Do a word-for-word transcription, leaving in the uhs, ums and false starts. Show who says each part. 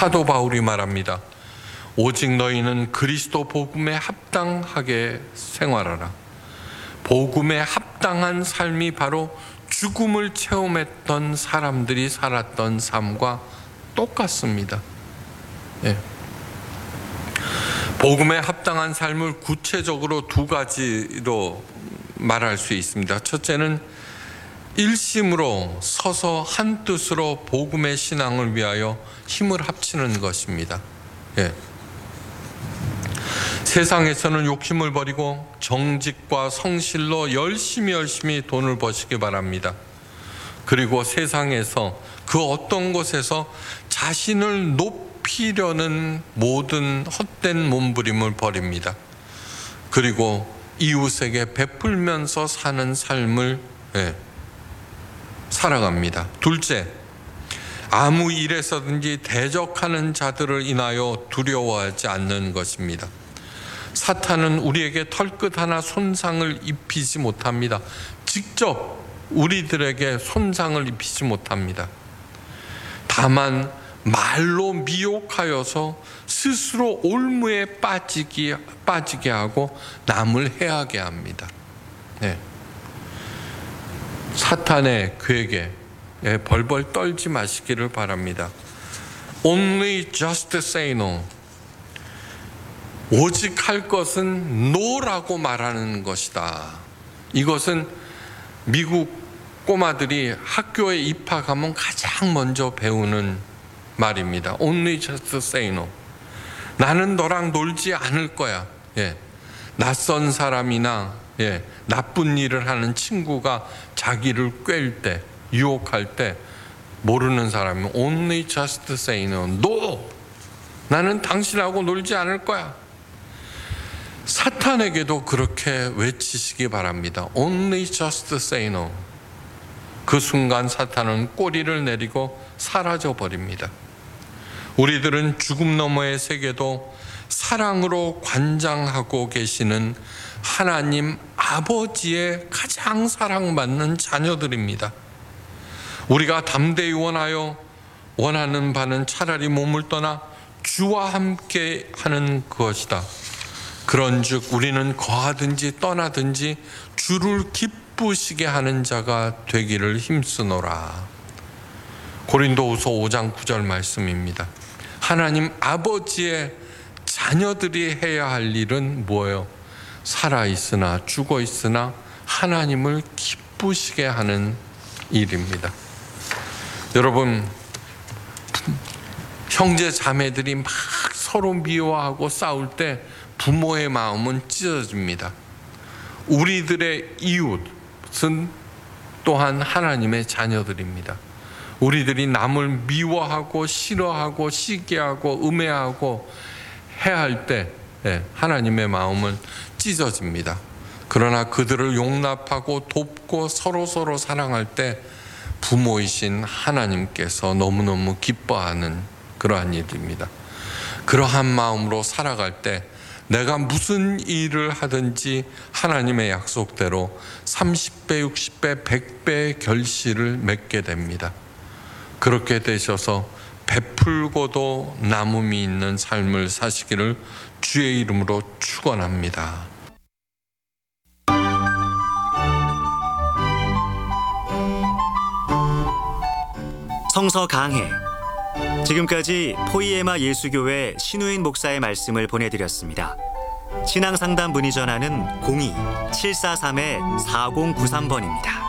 Speaker 1: 사도 바울이 말합니다. 오직 너희는 그리스도 복음에 합당하게 생활하라. 복음에 합당한 삶이 바로 죽음을 체험했던 사람들이 살았던 삶과 똑같습니다. 예. 복음에 합당한 삶을 구체적으로 두 가지로 말할 수 있습니다. 첫째는 일심으로 서서 한 뜻으로 복음의 신앙을 위하여 힘을 합치는 것입니다. 예. 세상에서는 욕심을 버리고 정직과 성실로 열심히 열심히 돈을 버시기 바랍니다. 그리고 세상에서 그 어떤 곳에서 자신을 높이려는 모든 헛된 몸부림을 버립니다. 그리고 이웃에게 베풀면서 사는 삶을 예, 살아갑니다. 둘째, 아무 일에서든지 대적하는 자들을 인하여 두려워하지 않는 것입니다. 사탄은 우리에게 털끝 하나 손상을 입히지 못합니다. 직접 우리들에게 손상을 입히지 못합니다. 다만 말로 미혹하여서 스스로 올무에 빠지기, 빠지게 하고 남을 해하게 합니다. 네. 사탄의 괴계 벌벌 떨지 마시기를 바랍니다. Only just say no. 오직 할 것은 no라고 말하는 것이다. 이것은 미국 꼬마들이 학교에 입학하면 가장 먼저 배우는 말입니다. Only just say no. 나는 너랑 놀지 않을 거야. 예. 낯선 사람이나 예. 나쁜 일을 하는 친구가 자기를 꿰일 때, 유혹할 때 모르는 사람이 Only just say no. No. 나는 당신하고 놀지 않을 거야. 사탄에게도 그렇게 외치시기 바랍니다. Only just say no. 그 순간 사탄은 꼬리를 내리고 사라져 버립니다. 우리들은 죽음 너머의 세계도 사랑으로 관장하고 계시는 하나님 아버지의 가장 사랑받는 자녀들입니다. 우리가 담대히 원하여 원하는 바는 차라리 몸을 떠나 주와 함께 하는 것이다. 그런즉 우리는 거하든지 떠나든지 주를 기쁘시게 하는 자가 되기를 힘쓰노라. 고린도후서 오 장 구 절 말씀입니다. 하나님 아버지의 자녀들이 해야 할 일은 뭐예요? 살아있으나 죽어있으나 하나님을 기쁘시게 하는 일입니다. 여러분, 형제 자매들이 막 서로 미워하고 싸울 때 부모의 마음은 찢어집니다. 우리들의 이웃은 또한 하나님의 자녀들입니다. 우리들이 남을 미워하고 싫어하고 시기하고 음해하고 해할 때 하나님의 마음은 찢어집니다. 그러나 그들을 용납하고 돕고 서로서로 사랑할 때 부모이신 하나님께서 너무너무 기뻐하는 그러한 일입니다. 그러한 마음으로 살아갈 때 내가 무슨 일을 하든지 하나님의 약속대로 삼십 배, 육십 배, 백 배의 결실을 맺게 됩니다. 그렇게 되셔서 베풀고도 남음이 있는 삶을 사시기를 주의 이름으로 축원합니다.
Speaker 2: 성서 강해. 지금까지 포이에마 예수교회 신우인 목사의 말씀을 보내드렸습니다. 신앙상담 문의 전화는 공이 칠사삼 사공구삼 번입니다.